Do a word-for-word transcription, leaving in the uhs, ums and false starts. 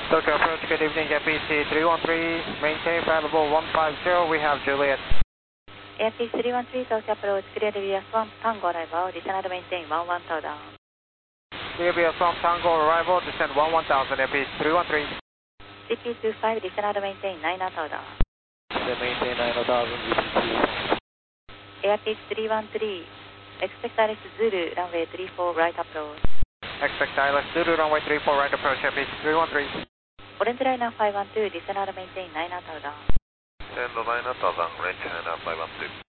Tokyo approach, good evening, J P C three one three, maintain flight level one five zero, we have Juliet. A P three one three, Tokyo approach, clear D B S one, Tango arrival, descend and maintain one one thousand. D B S one, Tango arrival, descend one one thousand, A P three one three. C P two five, descend and maintain nine thousand. Descend maintain nine thousand, G P two. Airpeak three one three, expect I L S Zulu, runway three four, right approach. Expect I L S Zulu, runway three four, right approach, A P three one three. Orange liner five one two, descend and maintain nine thousand. Descend nine thousand, range China five one two.